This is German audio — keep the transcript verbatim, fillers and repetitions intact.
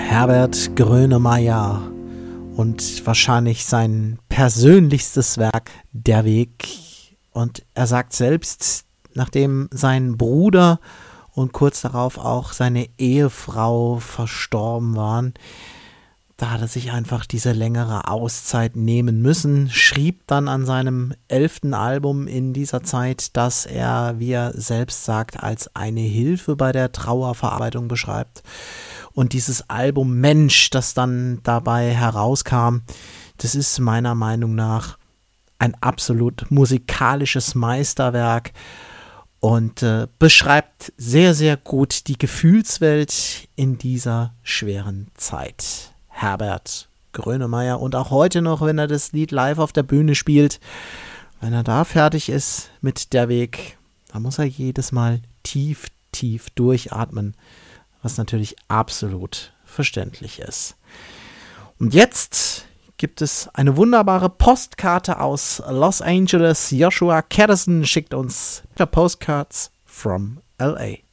Herbert Grönemeyer und wahrscheinlich sein persönlichstes Werk, Der Weg. Und er sagt selbst, nachdem sein Bruder und kurz darauf auch seine Ehefrau verstorben waren, da hat er sich einfach diese längere Auszeit nehmen müssen, schrieb dann an seinem elften Album in dieser Zeit, dass er, wie er selbst sagt, als eine Hilfe bei der Trauerverarbeitung beschreibt. Und dieses Album Mensch, das dann dabei herauskam, das ist meiner Meinung nach ein absolut musikalisches Meisterwerk und äh, beschreibt sehr, sehr gut die Gefühlswelt in dieser schweren Zeit. Herbert Grönemeyer, und auch heute noch, wenn er das Lied live auf der Bühne spielt, wenn er da fertig ist mit Der Weg, dann muss er jedes Mal tief, tief durchatmen, was natürlich absolut verständlich ist. Und jetzt gibt es eine wunderbare Postkarte aus Los Angeles. Joshua Caddison schickt uns Postcards from L A.